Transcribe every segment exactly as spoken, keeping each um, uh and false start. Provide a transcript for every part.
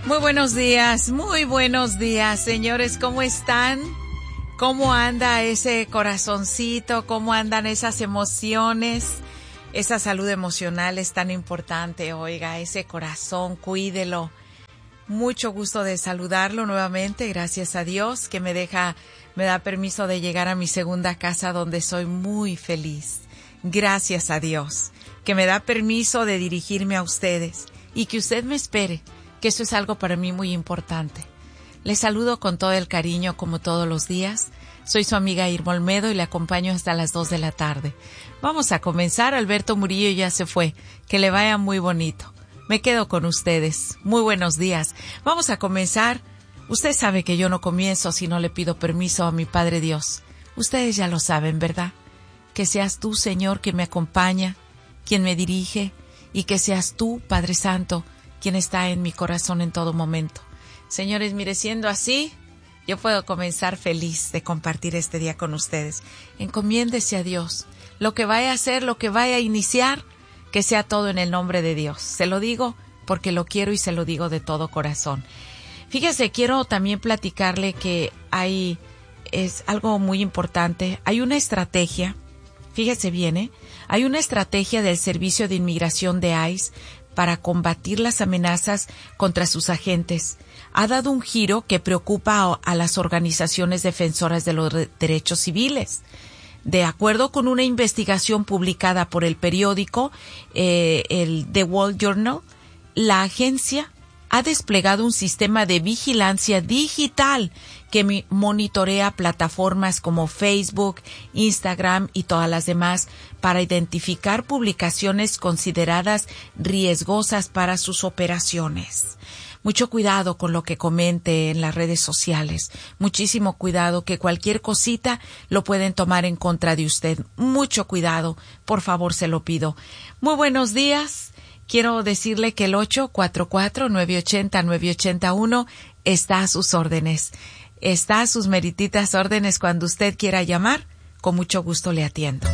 Muy buenos días, muy buenos días, señores, ¿cómo están? ¿Cómo anda ese corazoncito? ¿Cómo andan esas emociones? Esa salud emocional es tan importante, oiga, ese corazón, cuídelo. Mucho gusto de saludarlo nuevamente, gracias a Dios que me deja, me da permiso de llegar a mi segunda casa donde soy muy feliz. Gracias a Dios que me da permiso de dirigirme a ustedes y que usted me espere, que eso es algo para mí muy importante. Les saludo con todo el cariño como todos los días. Soy su amiga Irma Olmedo y le acompaño hasta las dos de la tarde. Vamos a comenzar. Alberto Murillo ya se fue. Que le vaya muy bonito. Me quedo con ustedes. Muy buenos días. Vamos a comenzar. Usted sabe que yo no comienzo si no le pido permiso a mi Padre Dios. Ustedes ya lo saben, ¿verdad? Que seas tú, Señor, que me acompaña, quien me dirige, y que seas tú, Padre Santo, quien está en mi corazón en todo momento. Señores, mire, siendo así, yo puedo comenzar feliz de compartir este día con ustedes. Encomiéndese a Dios. Lo que vaya a hacer, lo que vaya a iniciar, que sea todo en el nombre de Dios. Se lo digo porque lo quiero y se lo digo de todo corazón. Fíjese, quiero también platicarle que hay, es algo muy importante. Hay una estrategia, fíjese bien, ¿eh? Hay una estrategia del Servicio de Inmigración de I C E para combatir las amenazas contra sus agentes. Ha dado un giro que preocupa a, a las organizaciones defensoras de los re- derechos civiles. De acuerdo con una investigación publicada por el periódico, eh, el The Wall Journal, la agencia ha desplegado un sistema de vigilancia digital que mi- monitorea plataformas como Facebook, Instagram y todas las demás para identificar publicaciones consideradas riesgosas para sus operaciones. Mucho cuidado con lo que comente en las redes sociales. Muchísimo cuidado, que cualquier cosita lo pueden tomar en contra de usted. Mucho cuidado, por favor, se lo pido. Muy buenos días. Quiero decirle que el ocho cuatro cuatro, nueve ocho cero, nueve ocho uno está a sus órdenes. Está a sus merititas órdenes cuando usted quiera llamar. Con mucho gusto le atiendo.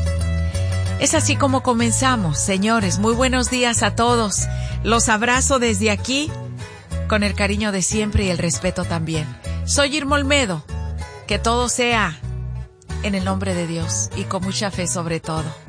Es así como comenzamos, señores. Muy buenos días a todos. Los abrazo desde aquí con el cariño de siempre y el respeto también. Soy Irma Olmedo. Que todo sea en el nombre de Dios y con mucha fe sobre todo.